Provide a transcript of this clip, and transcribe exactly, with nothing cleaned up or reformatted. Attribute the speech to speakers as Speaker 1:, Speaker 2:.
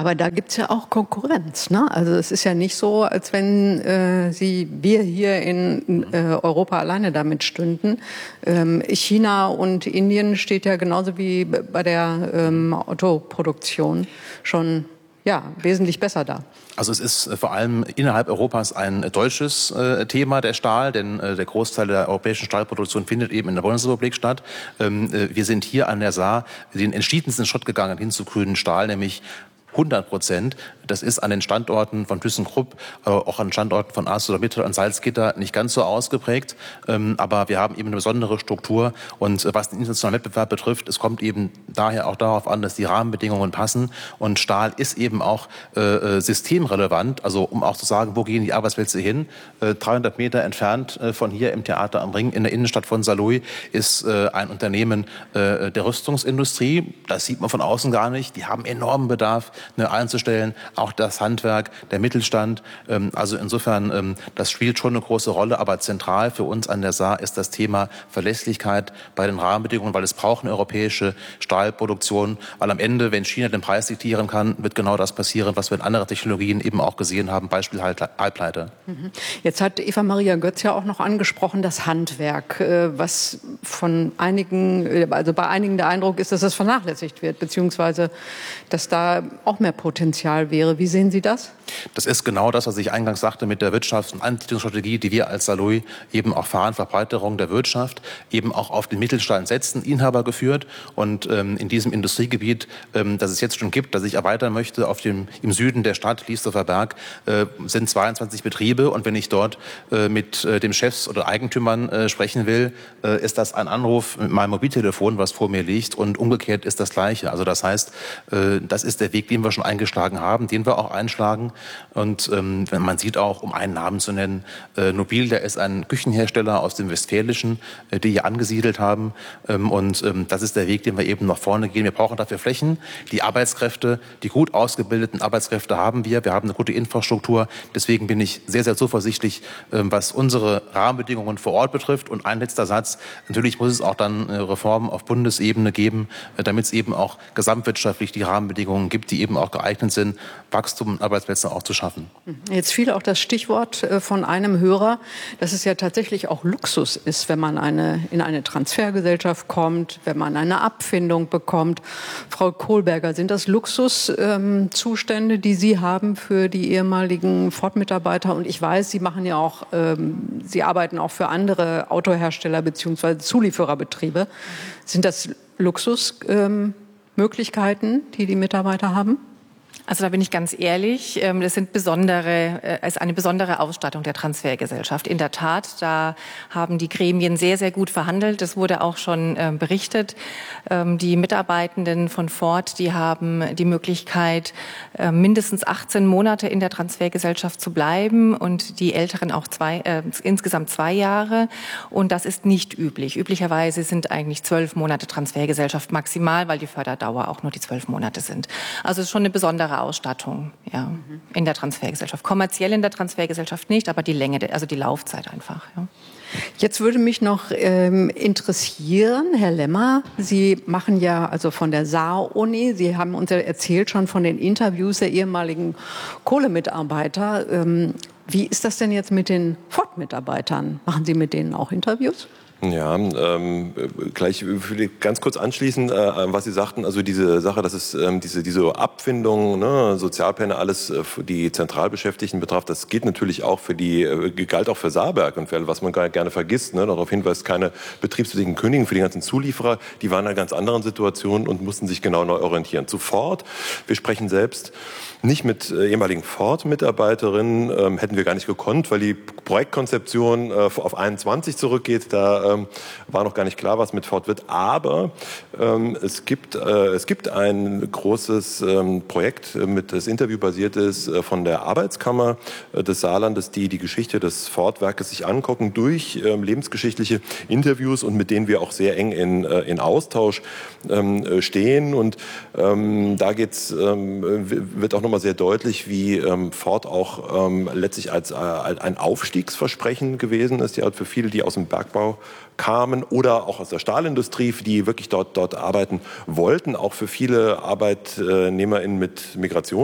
Speaker 1: Aber da gibt's ja auch Konkurrenz, ne? Also es ist ja nicht so, als wenn äh, Sie, wir hier in äh, Europa alleine damit stünden. Ähm, China und Indien steht ja genauso wie bei der ähm, Autoproduktion schon ja, wesentlich besser da.
Speaker 2: Also es ist äh, vor allem innerhalb Europas ein äh, deutsches äh, Thema, der Stahl, denn äh, der Großteil der europäischen Stahlproduktion findet eben in der Bundesrepublik statt. Ähm, äh, wir sind hier an der Saar den entschiedensten Schritt gegangen hin zu grünen Stahl, nämlich hundert Prozent. Das ist an den Standorten von ThyssenKrupp, äh, auch an Standorten von ArcelorMittal und Salzgitter nicht ganz so ausgeprägt. Ähm, aber wir haben eben eine besondere Struktur. Und äh, was den internationalen Wettbewerb betrifft, es kommt eben daher auch darauf an, dass die Rahmenbedingungen passen. Und Stahl ist eben auch äh, systemrelevant. Also um auch zu sagen, wo gehen die Arbeitsplätze hin? Äh, dreihundert Meter entfernt äh, von hier im Theater am Ring in der Innenstadt von Saarlouis ist äh, ein Unternehmen äh, der Rüstungsindustrie. Das sieht man von außen gar nicht. Die haben enormen Bedarf, Ne, einzustellen, auch das Handwerk, der Mittelstand. Ähm, also insofern, ähm, das spielt schon eine große Rolle, aber zentral für uns an der Saar ist das Thema Verlässlichkeit bei den Rahmenbedingungen, weil es braucht eine europäische Stahlproduktion, weil am Ende, wenn China den Preis diktieren kann, wird genau das passieren, was wir in anderen Technologien eben auch gesehen haben, Beispiel Halbleiter.
Speaker 1: Jetzt hat Eva-Maria Götz ja auch noch angesprochen, das Handwerk, was von einigen, also bei einigen der Eindruck ist, dass das vernachlässigt wird, beziehungsweise dass da auch mehr Potenzial wäre. Wie sehen Sie das?
Speaker 2: Das ist genau das, was ich eingangs sagte mit der Wirtschafts- und Ansiedlungsstrategie, die wir als Saarlouis eben auch fahren, Verbreiterung der Wirtschaft, eben auch auf den Mittelstand setzen, Inhaber geführt. Und ähm, in diesem Industriegebiet, ähm, das es jetzt schon gibt, das ich erweitern möchte, auf dem, im Süden der Stadt, Liesdorfer Berg, äh, sind zweiundzwanzig Betriebe. Und wenn ich dort äh, mit äh, dem Chefs oder Eigentümern äh, sprechen will, äh, ist das ein Anruf mit meinem Mobiltelefon, was vor mir liegt. Und umgekehrt ist das Gleiche. Also das heißt, äh, das ist der Weg, den wir schon eingeschlagen haben, den wir auch einschlagen. Und ähm, wenn man sieht auch, um einen Namen zu nennen, äh, Nobilia ist ein Küchenhersteller aus dem Westfälischen, äh, die hier angesiedelt haben. Ähm, und ähm, das ist der Weg, den wir eben nach vorne gehen. Wir brauchen dafür Flächen. Die Arbeitskräfte, die gut ausgebildeten Arbeitskräfte haben wir. Wir haben eine gute Infrastruktur. Deswegen bin ich sehr, sehr zuversichtlich, äh, was unsere Rahmenbedingungen vor Ort betrifft. Und ein letzter Satz. Natürlich muss es auch dann äh, Reformen auf Bundesebene geben, äh, damit es eben auch gesamtwirtschaftlich die Rahmenbedingungen gibt, die eben auch geeignet sind, Wachstum und Arbeitsplätze auch zu schaffen.
Speaker 1: Jetzt fiel auch das Stichwort von einem Hörer, dass es ja tatsächlich auch Luxus ist, wenn man eine, in eine Transfergesellschaft kommt, wenn man eine Abfindung bekommt. Frau Kohlberger, sind das Luxuszustände, ähm, die Sie haben für die ehemaligen Ford-Mitarbeiter? Und ich weiß, Sie machen ja auch, ähm, Sie arbeiten auch für andere Autohersteller bzw. Zuliefererbetriebe. Sind das Luxusmöglichkeiten, ähm, die die Mitarbeiter haben?
Speaker 3: Also da bin ich ganz ehrlich, das sind besondere, ist eine besondere Ausstattung der Transfergesellschaft. In der Tat, da haben die Gremien sehr, sehr gut verhandelt. Das wurde auch schon berichtet. Die Mitarbeitenden von Ford, die haben die Möglichkeit, mindestens achtzehn Monate in der Transfergesellschaft zu bleiben und die Älteren auch zwei, äh, insgesamt zwei Jahre. Und das ist nicht üblich. Üblicherweise sind eigentlich zwölf Monate Transfergesellschaft maximal, weil die Förderdauer auch nur die zwölf Monate sind. Also es ist schon eine besondere Ausstattung, ja, mhm. in der Transfergesellschaft. Kommerziell in der Transfergesellschaft nicht, aber die Länge, also die Laufzeit einfach. Ja.
Speaker 1: Jetzt würde mich noch ähm, interessieren, Herr Lemmer, Sie machen ja also von der Saar-Uni, Sie haben uns ja erzählt schon von den Interviews der ehemaligen Kohlemitarbeiter. Ähm, wie ist das denn jetzt mit den Ford-Mitarbeitern? Machen Sie mit denen auch Interviews?
Speaker 4: Ja, ähm, gleich ganz kurz anschließen, äh, was Sie sagten, also diese Sache, dass es ähm, diese, diese Abfindung, ne, Sozialpläne, alles äh, für die Zentralbeschäftigten betrifft, das geht natürlich auch für die, äh, galt auch für Saarberg und für, was man gerne vergisst, ne, darauf hinweist, keine betriebsbedingten Kündigungen für die ganzen Zulieferer, die waren in einer ganz anderen Situation und mussten sich genau neu orientieren. Zu Ford, wir sprechen selbst nicht mit äh, ehemaligen Ford-Mitarbeiterinnen, ähm, hätten wir gar nicht gekonnt, weil die Projektkonzeption äh, auf einundzwanzig zurückgeht, da ähm, war noch gar nicht klar, was mit Ford wird, aber ähm, es gibt, äh, es gibt ein großes ähm, Projekt, äh, mit, das interviewbasiert ist, äh, von der Arbeitskammer äh, des Saarlandes, die die Geschichte des Ford-Werkes sich angucken durch ähm, lebensgeschichtliche Interviews und mit denen wir auch sehr eng in, äh, in Austausch ähm, stehen und ähm, da geht's, ähm, wird auch noch sehr deutlich, wie ähm, Ford auch ähm, letztlich als äh, ein Aufstiegsversprechen gewesen ist, ja, für viele, die aus dem Bergbau kamen oder auch aus der Stahlindustrie, die wirklich dort, dort arbeiten wollten, auch für viele ArbeitnehmerInnen mit Migration.